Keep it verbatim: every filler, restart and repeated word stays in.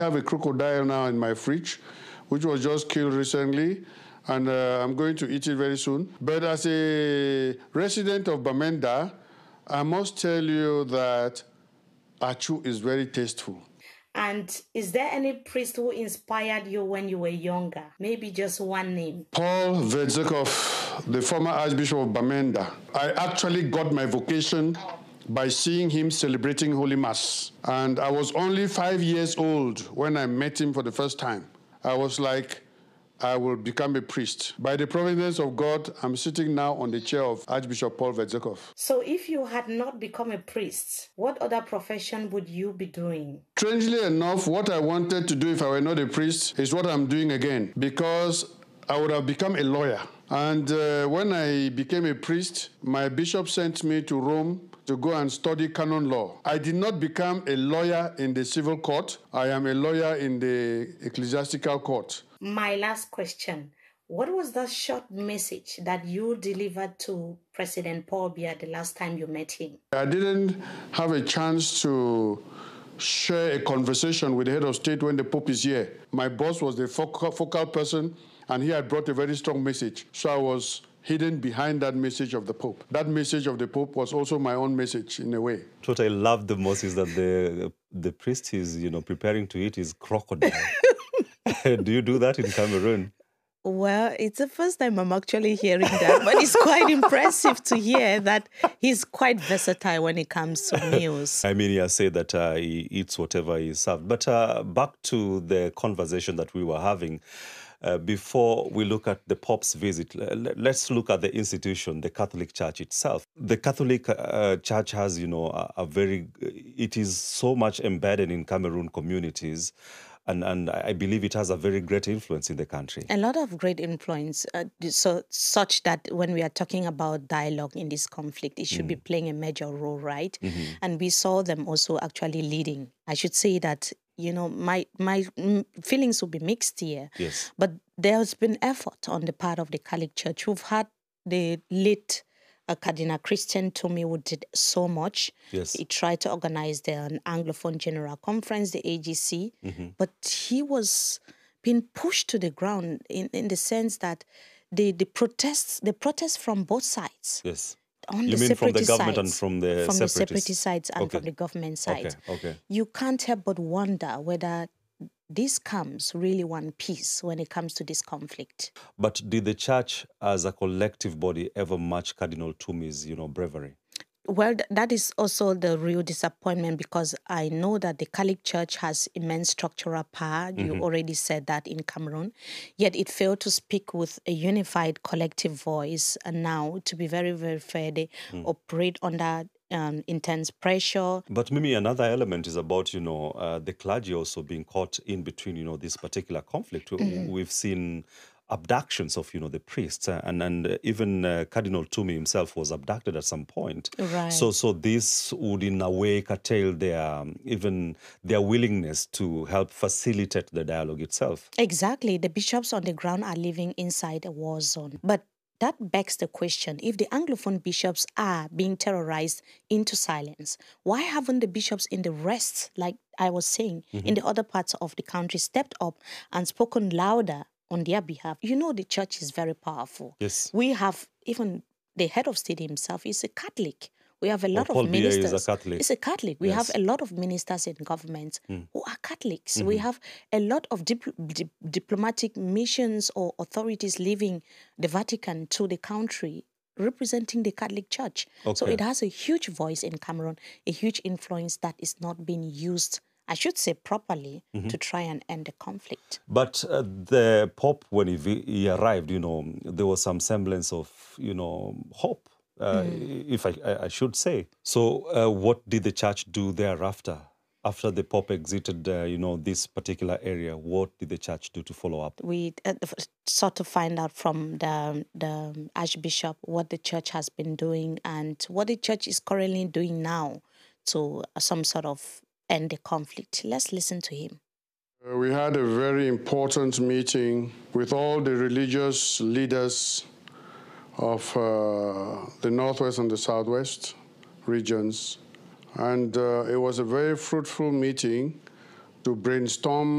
I have a crocodile now in my fridge, which was just killed recently, and uh, I'm going to eat it very soon. But as a resident of Bamenda, I must tell you that achu is very tasteful. And is there any priest who inspired you when you were younger? Maybe just one name. Paul Verzekov, the former Archbishop of Bamenda. I actually got my vocation by seeing him celebrating Holy Mass. And I was only five years old when I met him for the first time. I was like, I will become a priest. By the providence of God, I'm sitting now on the chair of Archbishop Paul Verzekov. So if you had not become a priest, what other profession would you be doing? Strangely enough, what I wanted to do if I were not a priest is what I'm doing again, because I would have become a lawyer. And uh, when I became a priest, my bishop sent me to Rome to go and study canon law. I did not become a lawyer in the civil court. I am a lawyer in the ecclesiastical court. My last question. What was the short message that you delivered to President Paul Biya the last time you met him? I didn't have a chance to share a conversation with the head of state when the Pope is here. My boss was the focal, focal person, and he had brought a very strong message. So I was hidden behind that message of the Pope. That message of the Pope was also my own message in a way. What I love the most is that the the priest is, you know, preparing to eat his crocodile. Do you do that in Cameroon? Well, it's the first time I'm actually hearing that, but it's quite impressive to hear that he's quite versatile when it comes to meals. I mean, he has said that uh, he eats whatever is served. But uh, back to the conversation that we were having, uh, before we look at the Pope's visit, let's look at the institution, the Catholic Church itself. The Catholic uh, Church has, you know, a, a very, it is so much embedded in Cameroon communities. And, and I believe it has a very great influence in the country. A lot of great influence, uh, so such that when we are talking about dialogue in this conflict, it should mm. be playing a major role, right? Mm-hmm. And we saw them also actually leading. I should say that, you know, my my feelings will be mixed here. Yes. But there has been effort on the part of the Catholic Church. We've had the late Uh, Cardinal Christian Tumi, who did so much. Yes. He tried to organize the an Anglophone General Conference, the A G C, mm-hmm. but he was being pushed to the ground in, in the sense that the, the protests, the protests from both sides. Yes. On you the mean from the government sides, and from the from separatists? the separatist sides and okay. from the government side. Okay. Okay. You can't help but wonder whether this comes really one piece when it comes to this conflict. But did the church as a collective body ever match Cardinal Tumi's, you know, bravery? Well, th that is also the real disappointment, because I know that the Catholic Church has immense structural power. Mm-hmm. You already said that in Cameroon. Yet it failed to speak with a unified collective voice. And now, to be very, very fair, they mm. operate under Um, intense pressure. But Mimi, another element is about, you know, uh, the clergy also being caught in between, you know, this particular conflict. Mm-hmm. We've seen abductions of, you know, the priests, uh, and and uh, even uh, Cardinal Tumi himself was abducted at some point. Right. So so this would in a way curtail their um, even their willingness to help facilitate the dialogue itself. Exactly. The bishops on the ground are living inside a war zone. But that begs the question, if the Anglophone bishops are being terrorized into silence, why haven't the bishops in the rest, like I was saying, mm-hmm. in the other parts of the country, stepped up and spoken louder on their behalf? You know, the church is very powerful. Yes. We have, even the head of state himself is a Catholic. We have a lot well, Paul of ministers. Biya is a Catholic. It's a Catholic. We yes. have a lot of ministers in government mm. who are Catholics. Mm-hmm. We have a lot of dip dip diplomatic missions or authorities leaving the Vatican to the country representing the Catholic Church. Okay. So it has a huge voice in Cameroon, a huge influence that is not being used, I should say, properly mm-hmm. to try and end the conflict. But uh, the Pope, when he, he arrived, you know, there was some semblance of, you know, hope. Uh, mm. If I, I should say. So uh, what did the church do thereafter? After the Pope exited, uh, you know, this particular area, what did the church do to follow up? We uh, sought to find out from the, the Archbishop what the church has been doing and what the church is currently doing now to uh, some sort of end the conflict. Let's listen to him. Uh, we had a very important meeting with all the religious leaders of uh, the Northwest and the Southwest regions. And uh, it was a very fruitful meeting to brainstorm